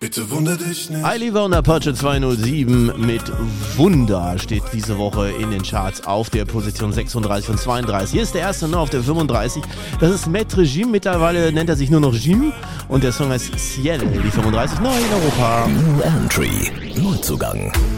Bitte wundere dich nicht. Eiliver und Apache 207 mit Wunder steht diese Woche in den Charts auf der Position 36 von 32. Hier ist der erste noch auf der 35. Das ist Maître Jim. Mittlerweile nennt er sich nur noch Jim. Und der Song heißt Ciel, die 35 neu in Europa. New Entry, Neuzugang.